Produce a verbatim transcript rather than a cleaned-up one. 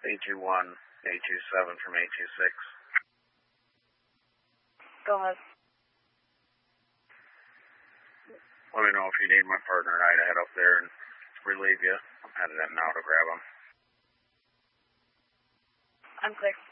A two one, A two seven from A two six. Go ahead. Let me know if you need my partner and I to head up there and relieve you. I'm headed in now to grab him. I'm clear.